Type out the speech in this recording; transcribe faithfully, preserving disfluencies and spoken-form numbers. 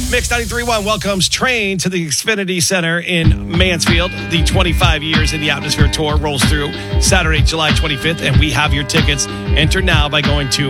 Mix ninety-three point one welcomes Train to the Xfinity Center in Mansfield. The twenty-five years in the Atmosphere Tour rolls through Saturday, July twenty-fifth, and we have your tickets. Enter now by going to